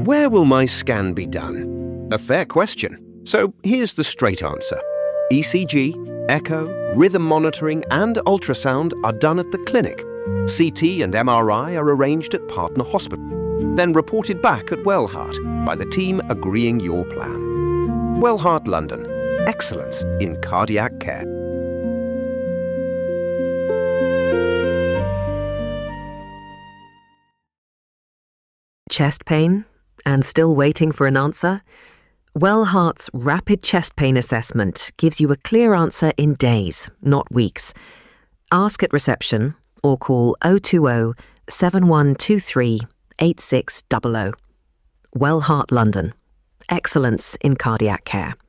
Where will my scan be done? A fair question. So here's the straight answer. ECG, echo, rhythm monitoring and ultrasound are done at the clinic. CT and MRI are arranged at partner hospital, then reported back at Wellheart by the team agreeing your plan. Wellheart London. Excellence in cardiac care. Chest pain? And still waiting for an answer? Wellheart's Rapid Chest Pain Assessment gives you a clear answer in days, not weeks. Ask at reception or call 020 7123 8600. Wellheart London. Excellence in cardiac care.